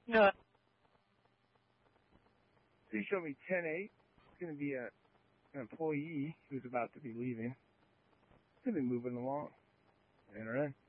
No. So he showed me 10-8. It's going to be an employee who's about to be leaving. It's going to be moving along. Enter in.